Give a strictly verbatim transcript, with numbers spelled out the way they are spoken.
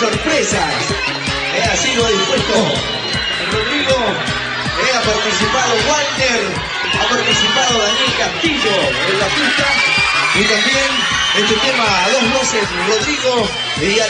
sorpresas. Eh, así lo ha dispuesto Rodrigo. Eh, ha participado Walter, ha participado Daniel Castillo en la pista. Y también este tema a dos voces, Rodrigo y